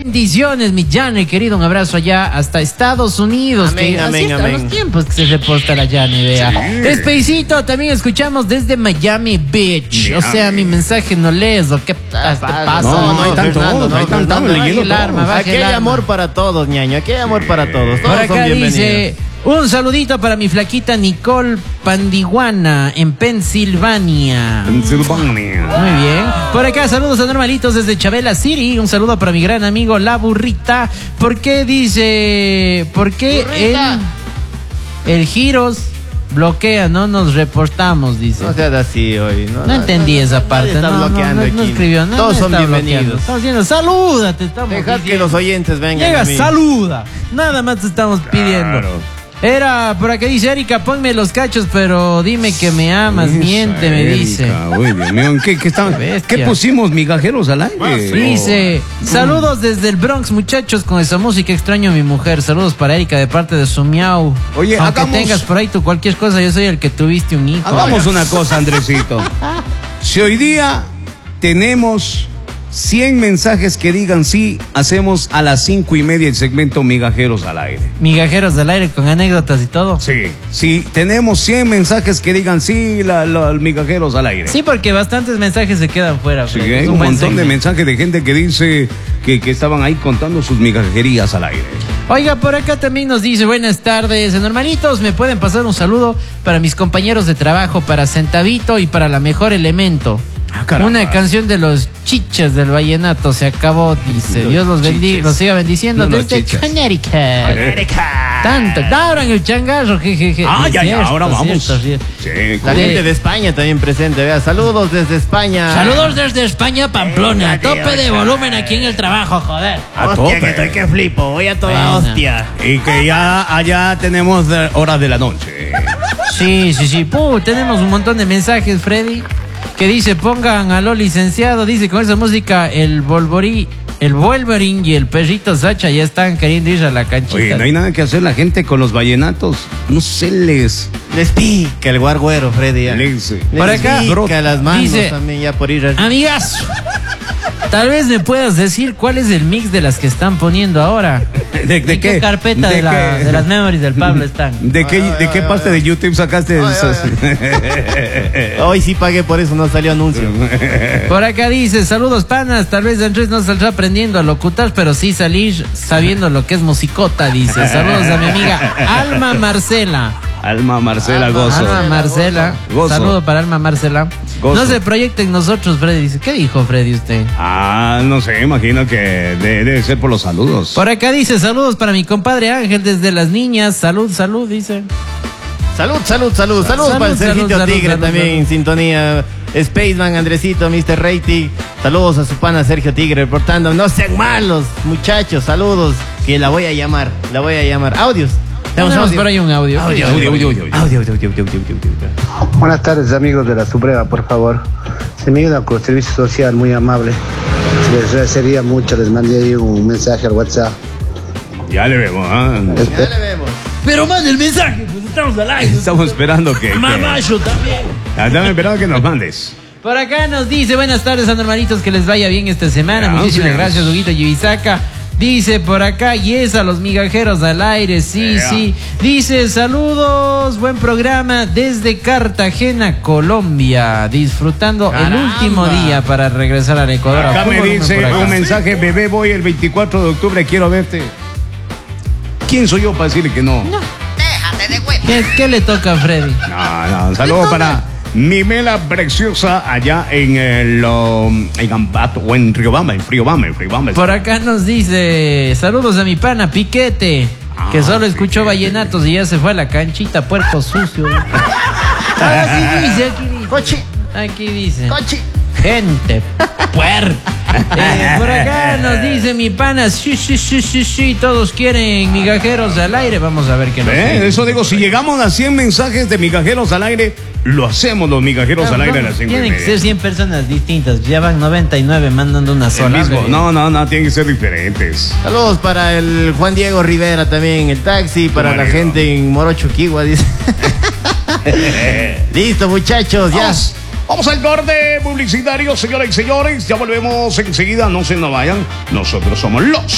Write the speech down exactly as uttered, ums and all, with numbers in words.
Bendiciones, mi Yane, querido, un abrazo allá hasta Estados Unidos. Amén, que amén, así están amén. los tiempos que se reporta la Yane, vea. Sí. Espacito, también escuchamos desde Miami Beach. O sea, mi mensaje no lees, ¿o qué pasa? pasa? No, no hay tanto, Fernando, no hay no, tanto, Fernando, leyendo baje el todo. arma, baje Aquí el hay arma. amor para todos, ñaño. Aquí hay amor para todos. Por Todos son acá bienvenidos. dice, un saludito para mi flaquita Nicole Pandiguana en Pensilvania. Pensilvania. Muy bien. Por acá, saludos a Normalitos desde Chabela City. Un saludo para mi gran amigo La Burrita. ¿Por qué dice? ¿Por qué Burrita. el, el Giros bloquea? No nos reportamos, dice. No seas así hoy. No, No entendí esa nadie parte. está No, no, bloqueando no, no aquí. escribió. No, Todos no son está bienvenidos. bloqueando. Estamos diciendo, saluda, te estamos Dejad que diciendo. los oyentes vengan. Llega, a mí. saluda. Nada más te estamos pidiendo. Claro. Era, por acá dice Erika, ponme los cachos, pero dime que me amas, Esa miente, me Erika, dice. Uy, Dios mío, ¿qué, qué, estamos- Qué bestia. ¿qué pusimos migajeros al aire? Dice, saludos desde el Bronx, muchachos, con esa música extraño a mi mujer. Saludos para Erika de parte de su miau. Oye, aunque hagamos- tengas por ahí tú cualquier cosa, yo soy el que tuviste un hijo. Hagamos una cosa, Andresito. Si hoy día tenemos cien mensajes que digan sí, hacemos a las cinco y media el segmento Migajeros al aire. Migajeros del aire con anécdotas y todo. Sí, si tenemos cien mensajes que digan sí, la, la- Migajeros al aire. Sí, porque bastantes mensajes se quedan fuera. Sí, Fred. Es hay un buen montón de segmento. mensajes de gente que dice que, que estaban ahí contando sus migajerías al aire. Oiga, por acá también nos dice, buenas tardes, normalitos, me pueden pasar un saludo para mis compañeros de trabajo, para Centavito y para la Mejor Elemento. Ah, caramba. Una canción de los chichas del vallenato se acabó, dice. Los Dios los bendiga, chiches. los siga bendiciendo No, los desde chichas. Connecticut. Erika. Tanto, abran el changarro, jejeje. Ah, Es ya, ya, cierto, ahora vamos. cierto, cierto. Sí, La De- gente de España también presente. Vea, saludos desde España. Saludos desde España, Pamplona. A tope de volumen aquí en el trabajo, joder. a Hostia, tope. que estoy que flipo. Voy a toda Buena. hostia. Y que ya allá tenemos de- horas de la noche. Sí, sí, sí. Puh, tenemos un montón de mensajes, Freddy, que dice, pongan a lo licenciado, dice, con esa música, el Wolverine, el Wolverine y el perrito Sacha ya están queriendo ir a la canchita. Oye, no hay nada que hacer la gente con los vallenatos. No se les... Les pica el guarguero, Freddy. ya. les Por Les acá, pica las manos dice- también ya por ir. a- Amigas, tal vez me puedas decir cuál es el mix de las que están poniendo ahora. ¿De, de ¿En qué? qué carpeta de, la- qué? de las memories del Pablo están? ¿De qué, de qué parte de YouTube sacaste Ay, esos? Hoy sí pagué por eso, no salió anuncio. Por acá dice, saludos panas, tal vez Andrés no saldrá aprendiendo a locutar, pero sí salir sabiendo lo que es musicota, dice. Saludos a mi amiga Alma Marcela. Alma Marcela Alma, Gozo. Alma Marcela. Gozo. Saludo para Alma Marcela. Gozo. No se proyecten nosotros, Freddy. Dice, ¿qué dijo Freddy usted? Ah, no sé, imagino que de- debe ser por los saludos. Por acá dice, saludos para mi compadre Ángel desde las niñas. Salud, salud, dice. Salud, salud, salud. Saludos Salud, para el salud, Sergito salud, Tigre salud, también salud. en sintonía. Spaceman, Andresito, mister Rating. Saludos a su pana Sergio Tigre reportando. No sean malos, muchachos. Saludos. Que la voy a llamar. La voy a llamar. Audios. Tenemos por ahí un audio. Audio, audio, audio, audio, audio, audio, audio, audio, audio. Buenas tardes, amigos de la Suprema, por favor. Se me ayuda con el servicio social, muy amable. Les agradecería mucho, les mandé ahí un mensaje al WhatsApp. Ya le vemos, ¿ah? Ya le vemos. Pero manda el mensaje, pues estamos al aire. Estamos esperando que... que- Mamayo también. Ah, Estamos esperando que nos mandes. Por acá nos dice, buenas tardes, anormalitos, que les vaya bien esta semana. Gracias. Muchísimas gracias, Huguito Yubisaca. Dice por acá, y es a los migajeros al aire, sí, Yeah. sí. Dice, saludos, buen programa desde Cartagena, Colombia. Disfrutando el Caramba. último día para regresar al Ecuador. Acá A full me volumen dice por acá. un mensaje, bebé, voy el veinticuatro de octubre, quiero verte. ¿Quién soy yo para decirle que no? No, ¿Qué, qué le toca a Freddy? no, un saludo para mi Mela preciosa allá en el um, en Ambato o en Riobamba, en Riobamba, en Riobamba. Por acá nos dice, saludos a mi pana Piquete, que Ah, solo escuchó Piquete. vallenatos y ya se fue a la canchita, puerco sucio. Ah, aquí dice, aquí dice. Cochi, Aquí dice. cochi. Gente puerca. Eh, por acá nos dice mi pana, sí, sí, sí, sí, sí, todos quieren migajeros al aire. Vamos a ver qué nos ¿Eh? dice. Eso digo, si llegamos a cien mensajes de migajeros al aire, lo hacemos los migajeros al aire a las cinco y Tienen que ser media. cien personas distintas. Ya van noventa y nueve mandando una El sola. mismo. Ve. No, no, no, tienen que ser diferentes. Saludos para el Juan Diego Rivera también, el taxi, para la Diego? gente en Morochuquigua, dice. Listo, muchachos, ya. Vamos, vamos al corte publicitario, señoras y señores. Ya volvemos enseguida, no se nos vayan. Nosotros somos los